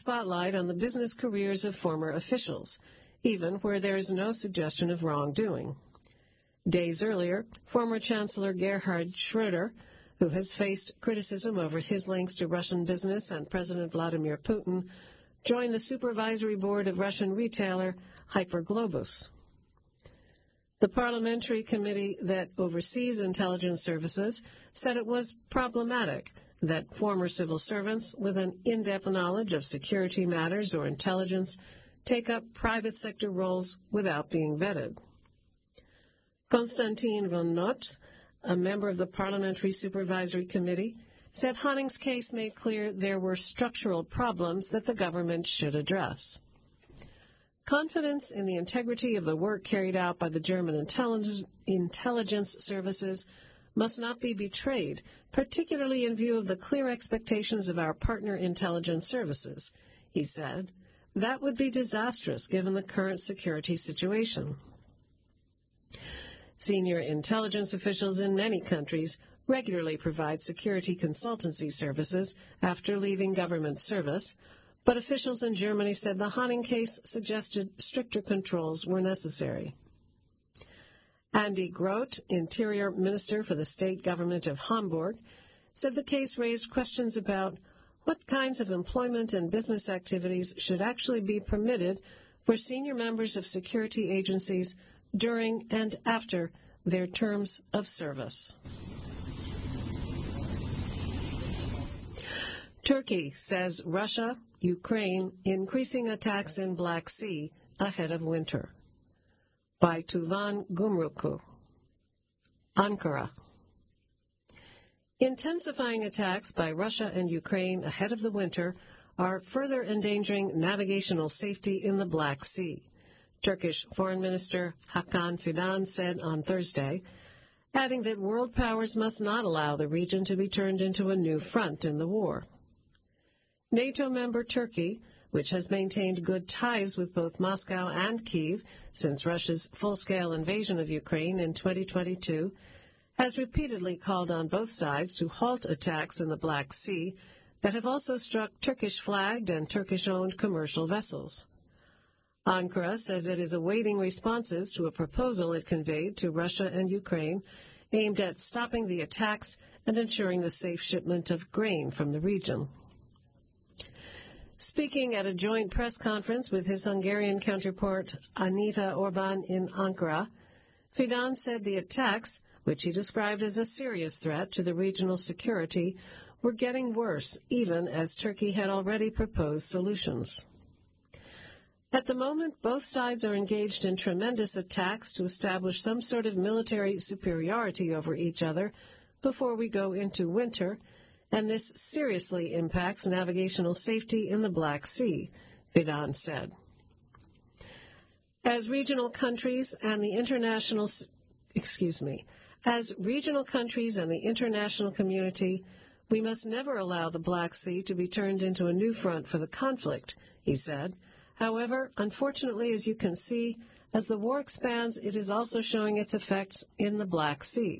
spotlight on the business careers of former officials, even where there is no suggestion of wrongdoing. Days earlier, former Chancellor Gerhard Schröder, who has faced criticism over his links to Russian business and President Vladimir Putin, joined the supervisory board of Russian retailer Hyperglobus. The parliamentary committee that oversees intelligence services said it was problematic that former civil servants with an in-depth knowledge of security matters or intelligence take up private sector roles without being vetted. Konstantin von Notz, a member of the Parliamentary Supervisory Committee, said Hanning's case made clear there were structural problems that the government should address. Confidence in the integrity of the work carried out by the German intelligence services must not be betrayed, particularly in view of the clear expectations of our partner intelligence services, he said. That would be disastrous given the current security situation. Senior intelligence officials in many countries regularly provide security consultancy services after leaving government service, but officials in Germany said the Hanning case suggested stricter controls were necessary. Andy Groth, Interior Minister for the state government of Hamburg, said the case raised questions about what kinds of employment and business activities should actually be permitted for senior members of security agencies during and after their terms of service. Turkey says Russia, Ukraine, increasing attacks in Black Sea ahead of winter. By Tuvan Gumruku. Ankara. Intensifying attacks by Russia and Ukraine ahead of the winter are further endangering navigational safety in the Black Sea, Turkish Foreign Minister Hakan Fidan said on Thursday, adding that world powers must not allow the region to be turned into a new front in the war. NATO member Turkey, which has maintained good ties with both Moscow and Kyiv since Russia's full-scale invasion of Ukraine in 2022, has repeatedly called on both sides to halt attacks in the Black Sea that have also struck Turkish-flagged and Turkish-owned commercial vessels. Ankara says it is awaiting responses to a proposal it conveyed to Russia and Ukraine aimed at stopping the attacks and ensuring the safe shipment of grain from the region. Speaking at a joint press conference with his Hungarian counterpart Anita Orban in Ankara, Fidan said the attacks, which he described as a serious threat to the regional security, were getting worse, even as Turkey had already proposed solutions. At the moment, both sides are engaged in tremendous attacks to establish some sort of military superiority over each other before we go into winter, and this seriously impacts navigational safety in the Black Sea, Fidan said. As regional countries and the international community, we must never allow the Black Sea to be turned into a new front for the conflict, he said. However, unfortunately, as you can see, as the war expands, it is also showing its effects in the Black Sea.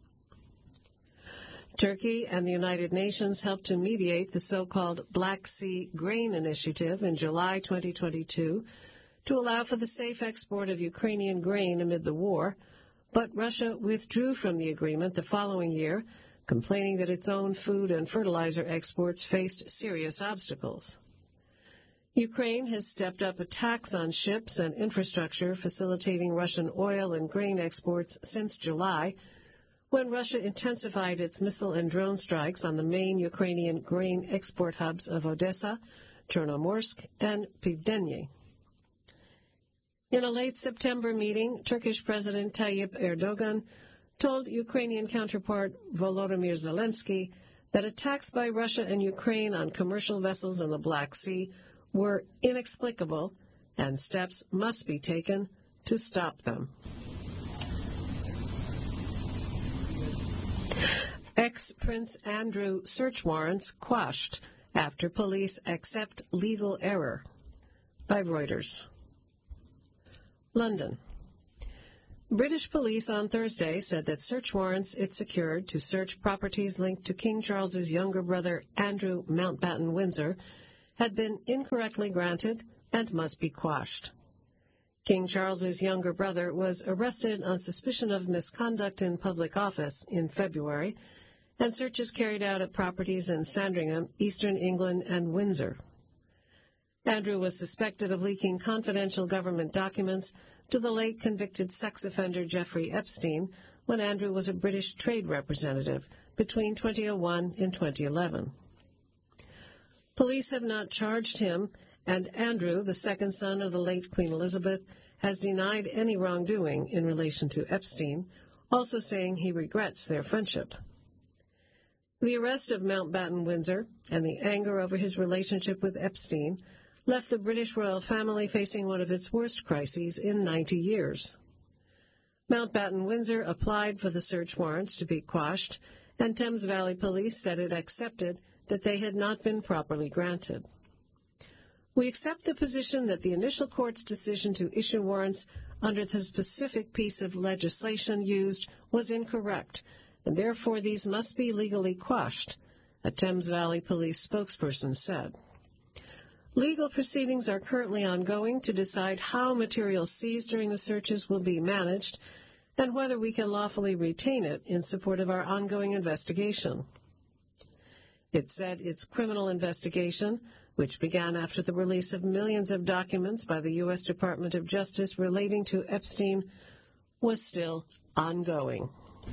Turkey and the United Nations helped to mediate the so-called Black Sea Grain Initiative in July 2022 to allow for the safe export of Ukrainian grain amid the war, but Russia withdrew from the agreement the following year, complaining that its own food and fertilizer exports faced serious obstacles. Ukraine has stepped up attacks on ships and infrastructure facilitating Russian oil and grain exports since July, when Russia intensified its missile and drone strikes on the main Ukrainian grain export hubs of Odessa, Chernomorsk, and Pivdennye. In a late September meeting, Turkish President Tayyip Erdogan told Ukrainian counterpart Volodymyr Zelensky that attacks by Russia and Ukraine on commercial vessels in the Black Sea were inexplicable, and steps must be taken to stop them. Ex-Prince Andrew search warrants quashed after police accept legal error. By Reuters. London. British police on Thursday said that search warrants it secured to search properties linked to King Charles's younger brother Andrew Mountbatten Windsor had been incorrectly granted and must be quashed. King Charles's younger brother was arrested on suspicion of misconduct in public office in February, and searches carried out at properties in Sandringham, Eastern England, and Windsor. Andrew was suspected of leaking confidential government documents to the late convicted sex offender Jeffrey Epstein when Andrew was a British trade representative between 2001 and 2011. Police have not charged him, and Andrew, the second son of the late Queen Elizabeth, has denied any wrongdoing in relation to Epstein, also saying he regrets their friendship. The arrest of Mountbatten Windsor and the anger over his relationship with Epstein left the British royal family facing one of its worst crises in 90 years. Mountbatten Windsor applied for the search warrants to be quashed, and Thames Valley Police said it accepted that they had not been properly granted. We accept the position that the initial court's decision to issue warrants under the specific piece of legislation used was incorrect, and therefore these must be legally quashed, a Thames Valley Police spokesperson said. Legal proceedings are currently ongoing to decide how material seized during the searches will be managed and whether we can lawfully retain it in support of our ongoing investigation. It said its criminal investigation, which began after the release of millions of documents by the U.S. Department of Justice relating to Epstein, was still ongoing.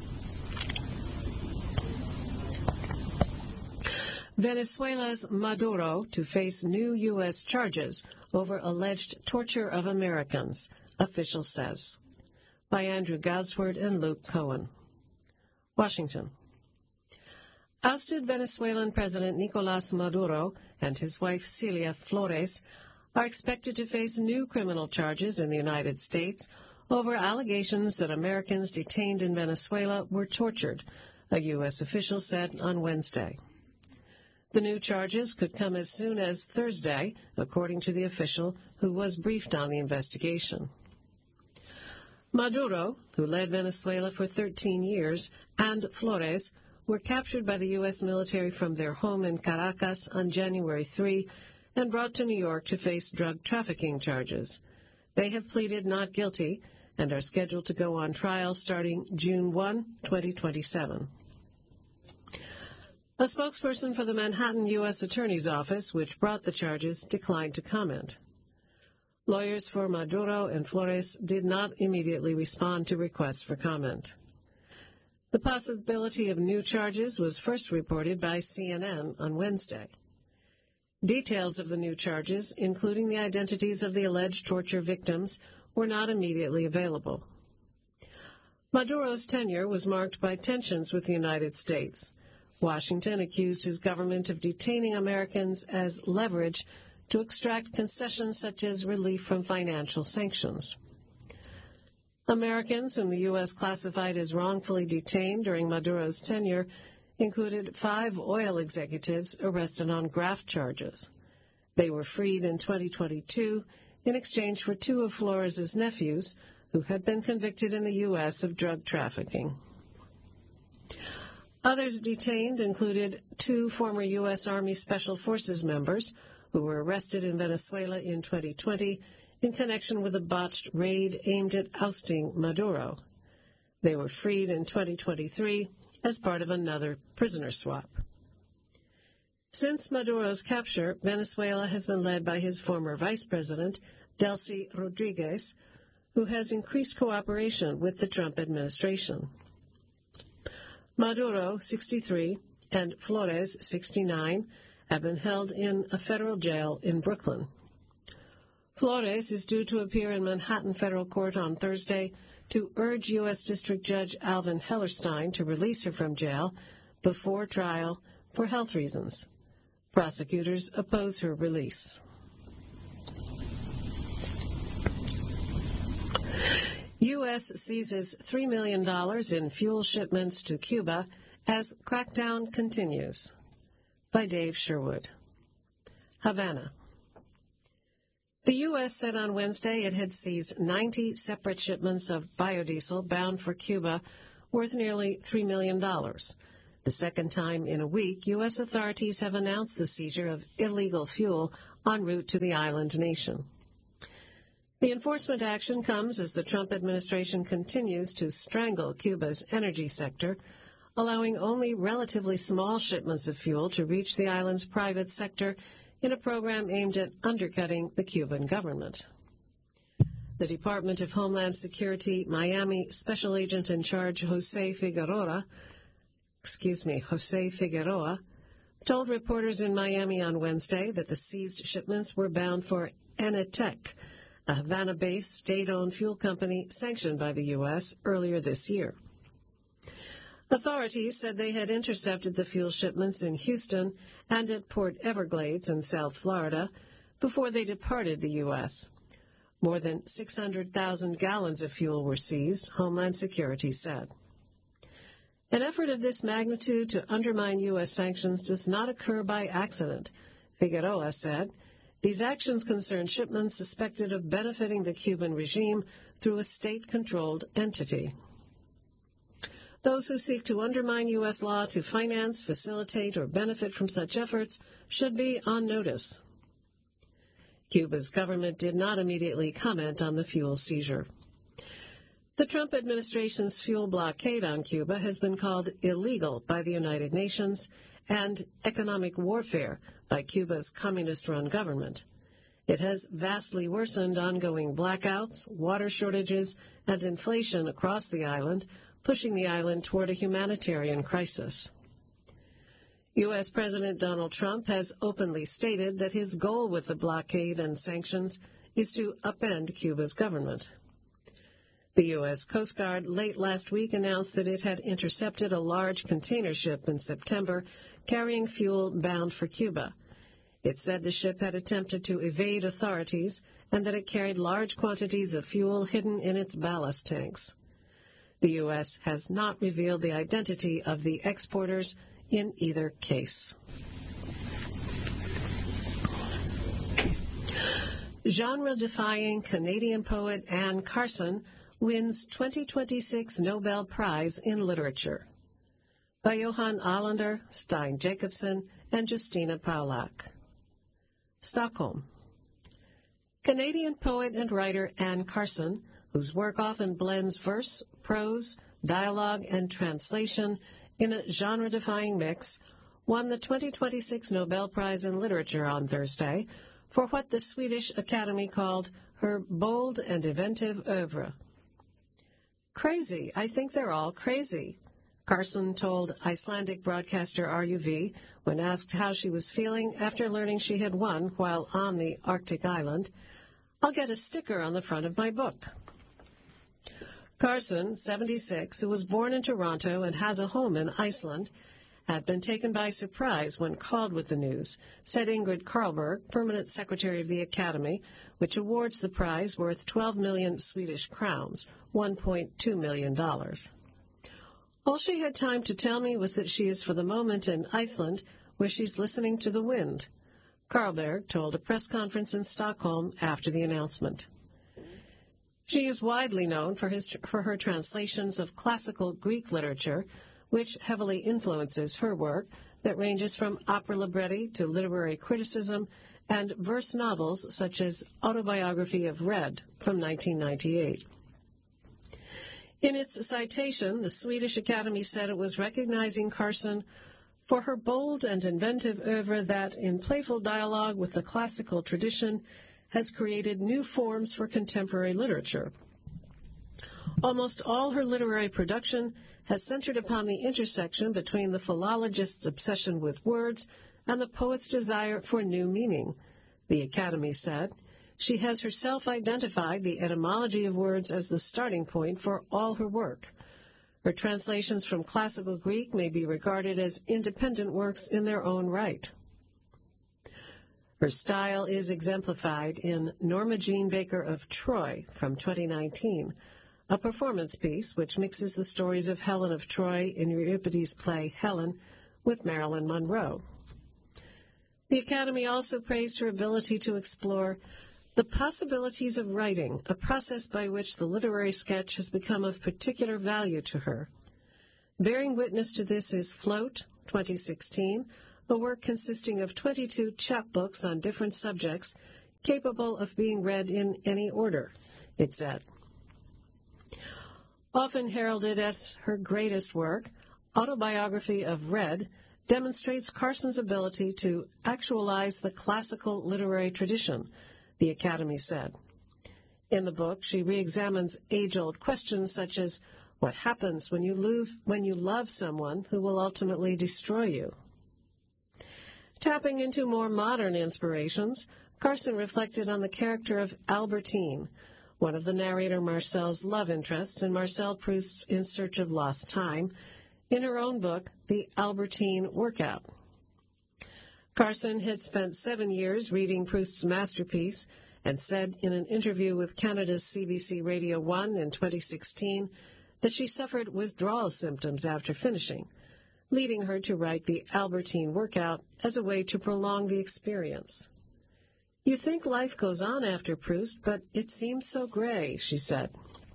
Venezuela's Maduro to face new U.S. charges over alleged torture of Americans, official says. By Andrew Goudsword and Luke Cohen. Washington. Ousted Venezuelan President Nicolás Maduro and his wife Celia Flores are expected to face new criminal charges in the United States over allegations that Americans detained in Venezuela were tortured, a U.S. official said on Wednesday. The new charges could come as soon as Thursday, according to the official, who was briefed on the investigation. Maduro, who led Venezuela for 13 years, and Flores were captured by the U.S. military from their home in Caracas on January 3 and brought to New York to face drug trafficking charges. They have pleaded not guilty and are scheduled to go on trial starting June 1, 2027. A spokesperson for the Manhattan U.S. Attorney's Office, which brought the charges, declined to comment. Lawyers for Maduro and Flores did not immediately respond to requests for comment. The possibility of new charges was first reported by CNN on Wednesday. Details of the new charges, including the identities of the alleged torture victims, were not immediately available. Maduro's tenure was marked by tensions with the United States. Washington accused his government of detaining Americans as leverage to extract concessions such as relief from financial sanctions. Americans whom the U.S. classified as wrongfully detained during Maduro's tenure included 5 oil executives arrested on graft charges. They were freed in 2022 in exchange for 2 of Flores' nephews who had been convicted in the U.S. of drug trafficking. Others detained included 2 former U.S. Army Special Forces members who were arrested in Venezuela in 2020 in connection with a botched raid aimed at ousting Maduro. They were freed in 2023 as part of another prisoner swap. Since Maduro's capture, Venezuela has been led by his former vice president, Delcy Rodriguez, who has increased cooperation with the Trump administration. Maduro, 63, and Flores, 69, have been held in a federal jail in Brooklyn. Flores is due to appear in Manhattan Federal Court on Thursday to urge U.S. District Judge Alvin Hellerstein to release her from jail before trial for health reasons. Prosecutors oppose her release. U.S. seizes $3 million in fuel shipments to Cuba as crackdown continues. By Dave Sherwood. Havana. The U.S. said on Wednesday it had seized 90 separate shipments of biodiesel bound for Cuba worth nearly $3 million. the second time in a week U.S. authorities have announced the seizure of illegal fuel en route to the island nation. The enforcement action comes as the Trump administration continues to strangle Cuba's energy sector, allowing only relatively small shipments of fuel to reach the island's private sector in a program aimed at undercutting the Cuban government. The Department of Homeland Security Miami Special Agent in Charge Jose Figueroa, told reporters in Miami on Wednesday that the seized shipments were bound for Enetec, a Havana-based state-owned fuel company sanctioned by the U.S. earlier this year. Authorities said they had intercepted the fuel shipments in Houston and at Port Everglades in South Florida before they departed the U.S. More than 600,000 gallons of fuel were seized, Homeland Security said. An effort of this magnitude to undermine U.S. sanctions does not occur by accident, Figueroa said. These actions concern shipments suspected of benefiting the Cuban regime through a state-controlled entity. Those who seek to undermine U.S. law to finance, facilitate, or benefit from such efforts should be on notice. Cuba's government did not immediately comment on the fuel seizure. The Trump administration's fuel blockade on Cuba has been called illegal by the United Nations and economic warfare by Cuba's communist-run government. It has vastly worsened ongoing blackouts, water shortages, and inflation across the island, pushing the island toward a humanitarian crisis. U.S. President Donald Trump has openly stated that his goal with the blockade and sanctions is to upend Cuba's government. The U.S. Coast Guard late last week announced that it had intercepted a large container ship in September carrying fuel bound for Cuba. It said the ship had attempted to evade authorities and that it carried large quantities of fuel hidden in its ballast tanks. The U.S. has not revealed the identity of the exporters in either case. Genre-defying Canadian poet Anne Carson wins 2026 Nobel Prize in Literature. By Johan Alander, Stein Jacobson, and Justina Paulak. Stockholm. Canadian poet and writer Anne Carson, whose work often blends verse, prose, dialogue, and translation in a genre-defying mix, won the 2026 Nobel Prize in Literature on Thursday for what the Swedish Academy called her bold and inventive oeuvre. Crazy. I think they're all crazy, Carson told Icelandic broadcaster RUV when asked how she was feeling after learning she had won while on the Arctic island. I'll get a sticker on the front of my book. Carson, 76, who was born in Toronto and has a home in Iceland, had been taken by surprise when called with the news, said Ingrid Carlberg, permanent secretary of the Academy, which awards the prize worth 12 million Swedish crowns, $1.2 million. All she had time to tell me was that she is for the moment in Iceland, where she's listening to the wind, Carlberg told a press conference in Stockholm after the announcement. She is widely known for her translations of classical Greek literature, which heavily influences her work that ranges from opera libretti to literary criticism and verse novels such as Autobiography of Red from 1998. In its citation, the Swedish Academy said it was recognizing Carson for her bold and inventive oeuvre that, in playful dialogue with the classical tradition, has created new forms for contemporary literature. Almost all her literary production has centered upon the intersection between the philologist's obsession with words and the poet's desire for new meaning, the Academy said. She has herself identified the etymology of words as the starting point for all her work. Her translations from classical Greek may be regarded as independent works in their own right. Her style is exemplified in Norma Jean Baker of Troy from 2019, a performance piece which mixes the stories of Helen of Troy in Euripides' play Helen with Marilyn Monroe. The Academy also praised her ability to explore the possibilities of writing, a process by which the literary sketch has become of particular value to her. Bearing witness to this is Float, 2016, a work consisting of 22 chapbooks on different subjects, capable of being read in any order, it said. Often heralded as her greatest work, Autobiography of Red demonstrates Carson's ability to actualize the classical literary tradition, the Academy said. In the book, she re-examines age-old questions such as, what happens when you love someone who will ultimately destroy you? Tapping into more modern inspirations, Carson reflected on the character of Albertine, one of the narrator Marcel's love interests in Marcel Proust's In Search of Lost Time, in her own book, The Albertine Workout. Carson had spent 7 years reading Proust's masterpiece and said in an interview with Canada's CBC Radio 1 in 2016 that she suffered withdrawal symptoms after finishing, leading her to write The Albertine Workout as a way to prolong the experience. You think life goes on after Proust, but it seems so gray, she said.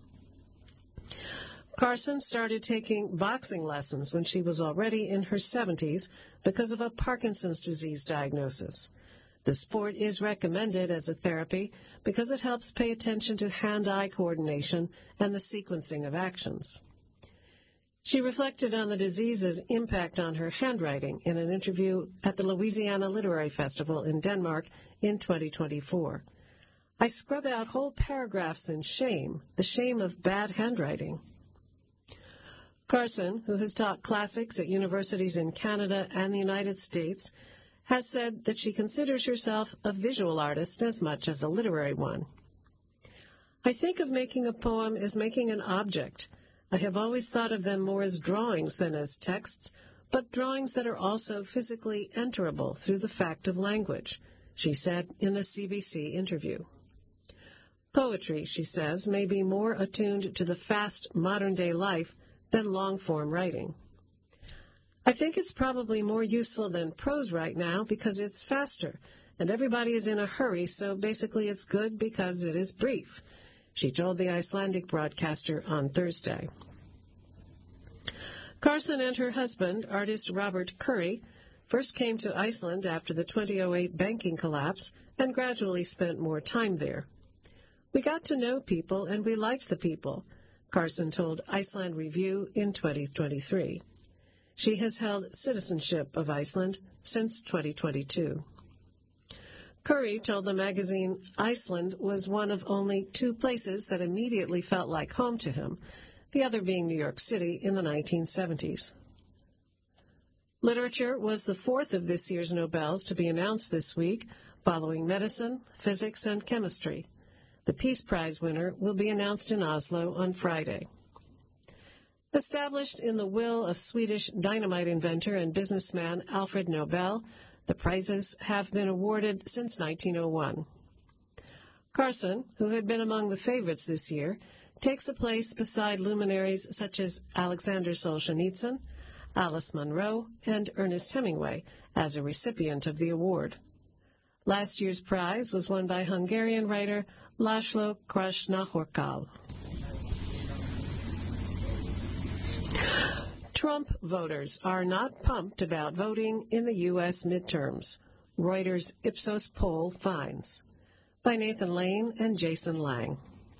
Carson started taking boxing lessons when she was already in her 70s because of a Parkinson's disease diagnosis. The sport is recommended as a therapy because it helps pay attention to hand-eye coordination and the sequencing of actions. She reflected on the disease's impact on her handwriting in an interview at the Louisiana Literary Festival in Denmark in 2024. I scrub out whole paragraphs in shame, the shame of bad handwriting. Carson, who has taught classics at universities in Canada and the United States, has said that she considers herself a visual artist as much as a literary one. I think of making a poem as making an object. I have always thought of them more as drawings than as texts, but drawings that are also physically enterable through the fact of language, she said in the CBC interview. Poetry, she says, may be more attuned to the fast modern-day life than long-form writing. I think it's probably more useful than prose right now because it's faster, and everybody is in a hurry, so basically it's good because it is brief, she told the Icelandic broadcaster on Thursday. Carson and her husband, artist Robert Curry, first came to Iceland after the 2008 banking collapse and gradually spent more time there. We got to know people and we liked the people, Carson told Iceland Review in 2023. She has held citizenship of Iceland since 2022. Curry told the magazine Iceland was one of only 2 places that immediately felt like home to him, the other being New York City in the 1970s. Literature was the 4th of this year's Nobels to be announced this week, following medicine, physics, and chemistry. The Peace Prize winner will be announced in Oslo on Friday. Established in the will of Swedish dynamite inventor and businessman Alfred Nobel, the prizes have been awarded since 1901. Carson, who had been among the favorites this year, takes a place beside luminaries such as Alexander Solzhenitsyn, Alice Munro, and Ernest Hemingway as a recipient of the award. Last year's prize was won by Hungarian writer László Krasznahorkal. Trump voters are not pumped about voting in the U.S. midterms, Reuters Ipsos poll finds. By Nathan Lane and Jason Lang.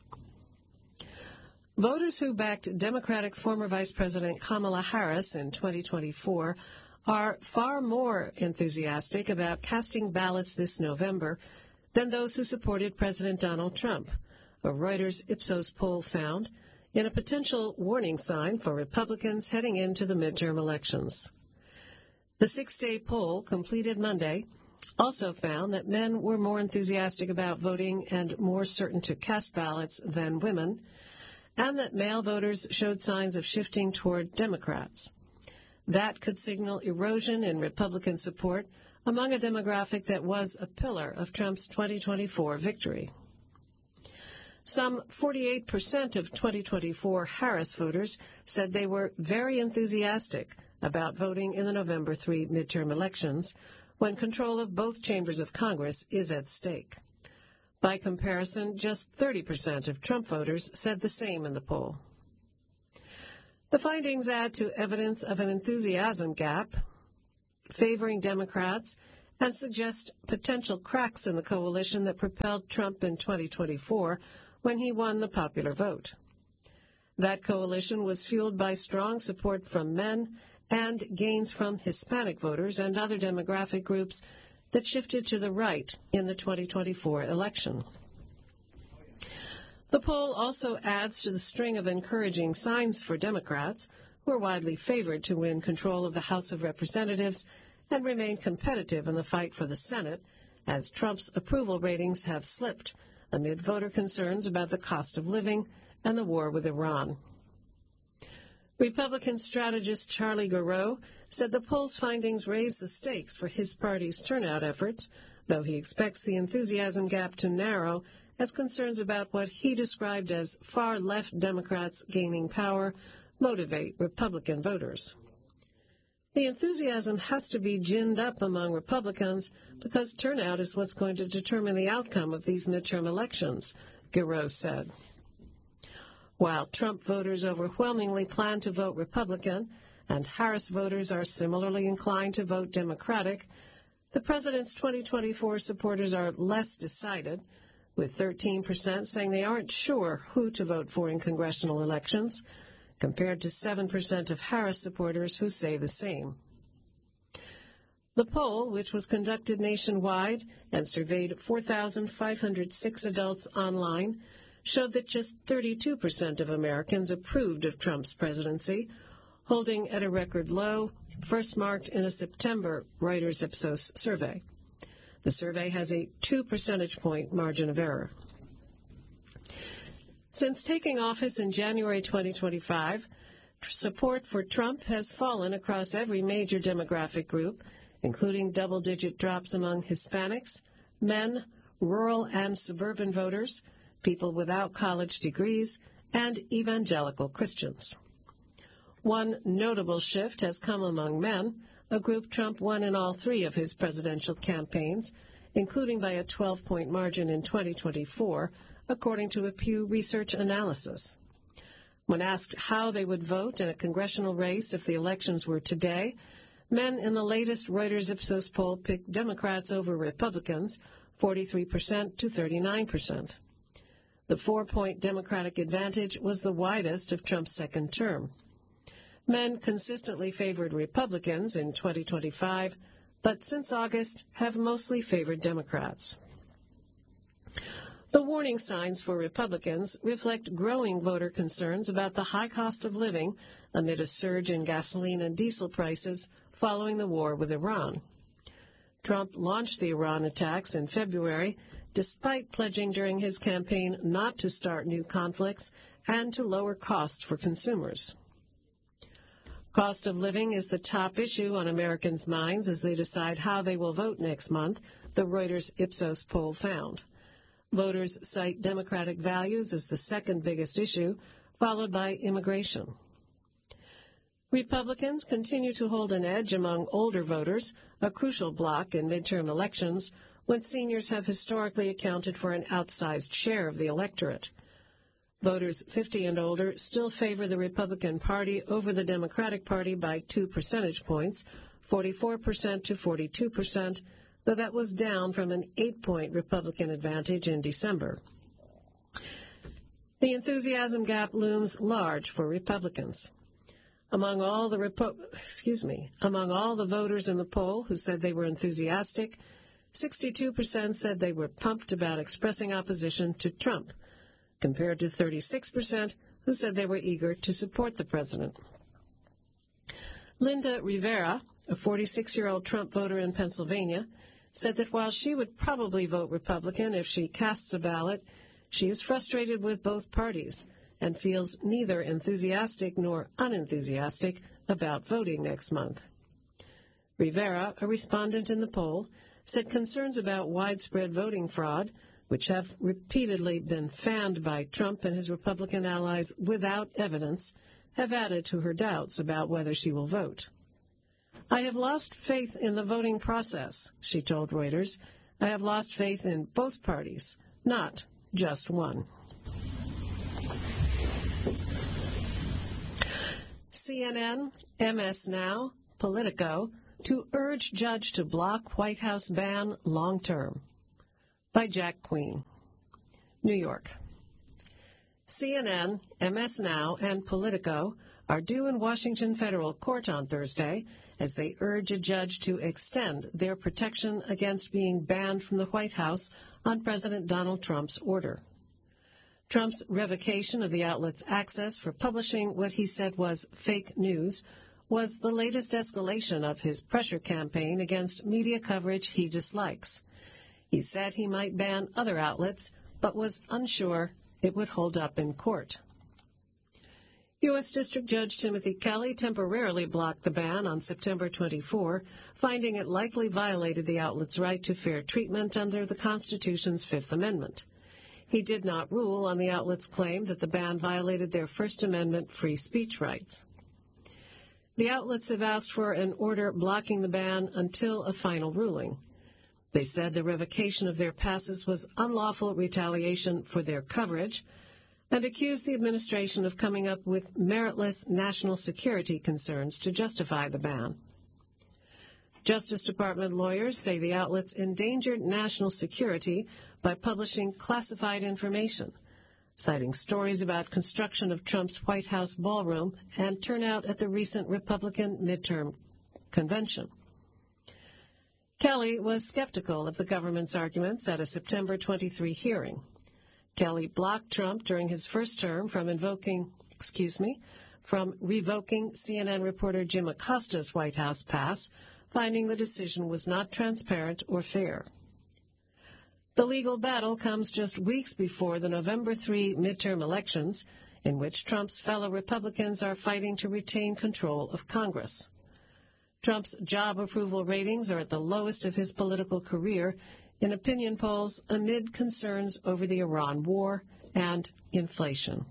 Voters who backed Democratic former Vice President Kamala Harris in 2024 are far more enthusiastic about casting ballots this November than those who supported President Donald Trump, a Reuters Ipsos poll found, in a potential warning sign for Republicans heading into the midterm elections. The 6-day poll, completed Monday, also found that men were more enthusiastic about voting and more certain to cast ballots than women, and that male voters showed signs of shifting toward Democrats. That could signal erosion in Republican support among a demographic that was a pillar of Trump's 2024 victory. Some 48% of 2024 Harris voters said they were very enthusiastic about voting in the November 3 midterm elections, when control of both chambers of Congress is at stake. By comparison, just 30% of Trump voters said the same in the poll. The findings add to evidence of an enthusiasm gap favoring Democrats and suggest potential cracks in the coalition that propelled Trump in 2024 when he won the popular vote. That coalition was fueled by strong support from men and gains from Hispanic voters and other demographic groups that shifted to the right in the 2024 election. The poll also adds to the string of encouraging signs for Democrats, who are widely favored to win control of the House of Representatives and remain competitive in the fight for the Senate, as Trump's approval ratings have slipped amid voter concerns about the cost of living and the war with Iran. Republican strategist Charlie Gerow said the poll's findings raise the stakes for his party's turnout efforts, though he expects the enthusiasm gap to narrow as concerns about what he described as far-left Democrats gaining power motivate Republican voters. The enthusiasm has to be ginned up among Republicans because turnout is what's going to determine the outcome of these midterm elections, Gerow said. While Trump voters overwhelmingly plan to vote Republican and Harris voters are similarly inclined to vote Democratic, the president's 2024 supporters are less decided, with 13% saying they aren't sure who to vote for in congressional elections, compared to 7% of Harris supporters who say the same. The poll, which was conducted nationwide and surveyed 4,506 adults online, showed that just 32% of Americans approved of Trump's presidency, holding at a record low, first marked in a September Reuters Ipsos survey. The survey has a 2 percentage point margin of error. Since taking office in January 2025, support for Trump has fallen across every major demographic group, including double-digit drops among Hispanics, men, rural and suburban voters, people without college degrees, and evangelical Christians. One notable shift has come among men, a group Trump won in all three of his presidential campaigns, including by a 12-point margin in 2024, according to a Pew Research analysis. When asked how they would vote in a congressional race if the elections were today, men in the latest Reuters Ipsos poll picked Democrats over Republicans, 43% to 39%. The 4-point Democratic advantage was the widest of Trump's second term. Men consistently favored Republicans in 2025, but since August have mostly favored Democrats. The warning signs for Republicans reflect growing voter concerns about the high cost of living amid a surge in gasoline and diesel prices following the war with Iran. Trump launched the Iran attacks in February, despite pledging during his campaign not to start new conflicts and to lower costs for consumers. Cost of living is the top issue on Americans' minds as they decide how they will vote next month, the Reuters Ipsos poll found. Voters cite democratic values as the second biggest issue, followed by immigration. Republicans continue to hold an edge among older voters, a crucial block in midterm elections, when seniors have historically accounted for an outsized share of the electorate. Voters 50 and older still favor the Republican Party over the Democratic Party by 2 percentage points, 44% to 42%, though that was down from an 8-point Republican advantage in December. The enthusiasm gap looms large for Republicans. Among all the voters in the poll who said they were enthusiastic, 62% said they were pumped about expressing opposition to Trump, compared to 36% who said they were eager to support the president. Linda Rivera, a 46-year-old Trump voter in Pennsylvania, said that while she would probably vote Republican if she casts a ballot, she is frustrated with both parties and feels neither enthusiastic nor unenthusiastic about voting next month. Rivera, a respondent in the poll, said concerns about widespread voting fraud, which have repeatedly been fanned by Trump and his Republican allies without evidence, have added to her doubts about whether she will vote. "I have lost faith in the voting process," she told Reuters. "I have lost faith in both parties, not just one." CNN, MS Now, Politico, to urge judge to block White House ban long-term. By Jack Queen. New York. CNN, MS Now, and Politico are due in Washington federal court on Thursday as they urge a judge to extend their protection against being banned from the White House on President Donald Trump's order. Trump's revocation of the outlet's access for publishing what he said was fake news was the latest escalation of his pressure campaign against media coverage he dislikes. He said he might ban other outlets, but was unsure it would hold up in court. U.S. District Judge Timothy Kelly temporarily blocked the ban on September 24, finding it likely violated the outlet's right to fair treatment under the Constitution's Fifth Amendment. He did not rule on the outlet's claim that the ban violated their First Amendment free speech rights. The outlets have asked for an order blocking the ban until a final ruling. They said the revocation of their passes was unlawful retaliation for their coverage, and accused the administration of coming up with meritless national security concerns to justify the ban. Justice Department lawyers say the outlets endangered national security by publishing classified information, citing stories about construction of Trump's White House ballroom and turnout at the recent Republican midterm convention. Kelly was skeptical of the government's arguments at a September 23 hearing. Kelly blocked Trump during his first term from revoking CNN reporter Jim Acosta's White House pass, finding the decision was not transparent or fair. The legal battle comes just weeks before the November 3 midterm elections, in which Trump's fellow Republicans are fighting to retain control of Congress. Trump's job approval ratings are at the lowest of his political career in opinion polls amid concerns over the Iran war and inflation.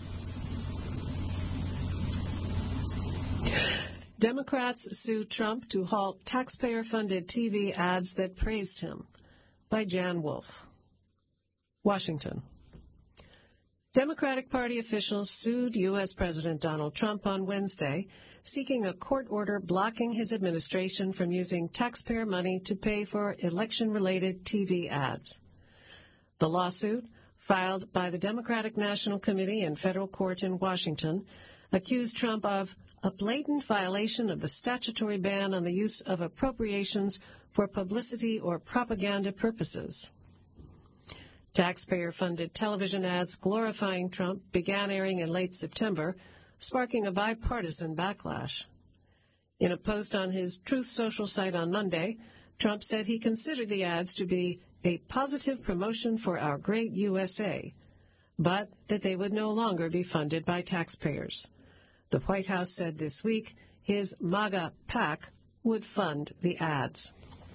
Democrats sue Trump to halt taxpayer-funded TV ads that praised him. By Jan Wolfe. Washington. Democratic Party officials sued U.S. President Donald Trump on Wednesday, seeking a court order blocking his administration from using taxpayer money to pay for election-related TV ads. The lawsuit, filed by the Democratic National Committee in federal court in Washington, accused Trump of a blatant violation of the statutory ban on the use of appropriations for publicity or propaganda purposes. Taxpayer-funded television ads glorifying Trump began airing in late September, sparking a bipartisan backlash. In a post on his Truth Social site on Monday, Trump said he considered the ads to be a positive promotion for our great USA, but that they would no longer be funded by taxpayers. The White House said this week his MAGA PAC would fund the ads.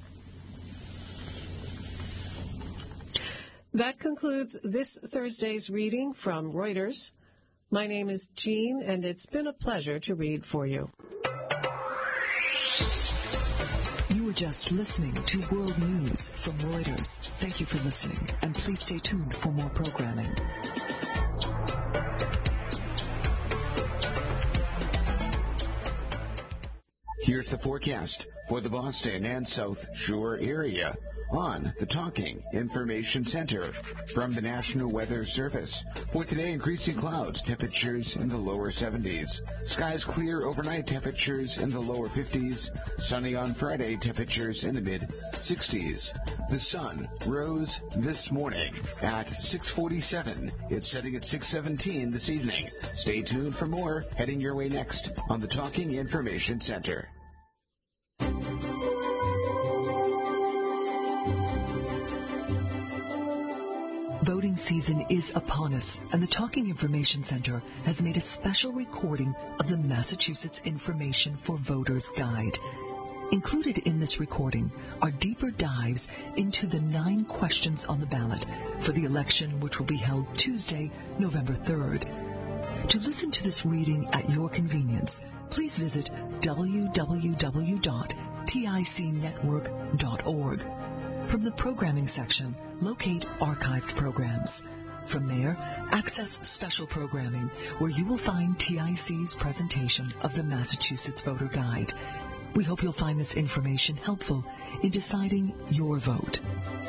That concludes this Thursday's reading from Reuters. My name is Jean, and it's been a pleasure to read for you. You were just listening to World News from Reuters. Thank you for listening, and please stay tuned for more programming. Here's the forecast for the Boston and South Shore area on the Talking Information Center from the National Weather Service. For today, increasing clouds, temperatures in the lower 70s. Skies clear overnight, temperatures in the lower 50s. Sunny on Friday, temperatures in the mid-60s. The sun rose this morning at 6:47. It's setting at 6:17 this evening. Stay tuned for more heading your way next on the Talking Information Center. Voting season is upon us, and the Talking Information Center has made a special recording of the Massachusetts Information for Voters Guide. Included in this recording are deeper dives into the 9 questions on the ballot for the election, which will be held Tuesday, November 3rd. To listen to this reading at your convenience, please visit www.ticnetwork.org. From the programming section, locate archived programs. From there, access special programming where you will find TIC's presentation of the Massachusetts Voter Guide. We hope you'll find this information helpful in deciding your vote.